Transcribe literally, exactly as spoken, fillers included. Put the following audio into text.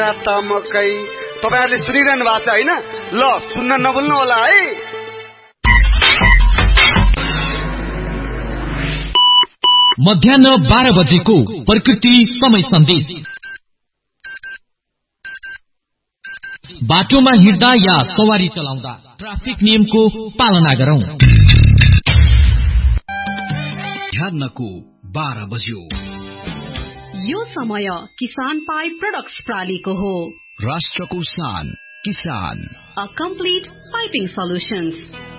मकै तपाईहरुले सुनिरहनु भएको छ हैन? ल सुन्न नभुल्नु होला है। मध्याह्न बाह्र बजेको प्रकृति समय सन्देश। बाटोमा हिँड्दा या सवारी चलाउँदा ट्राफिक नियमको पालना गरौं। ध्यानको बाह्र बज्यो। यो समय किसान पाइप प्रोडक्ट्स प्रालीको हो। राष्ट्रको शान किसान। A complete piping solutions.